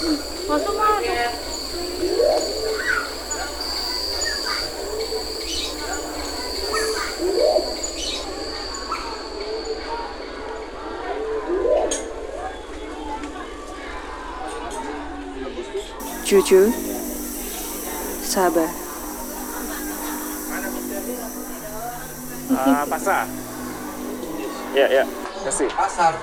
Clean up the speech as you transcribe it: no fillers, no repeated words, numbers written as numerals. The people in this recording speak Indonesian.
Masuk masuk. Jujur, sabar. Pasar. Ya, ya. Kasih. Pasar.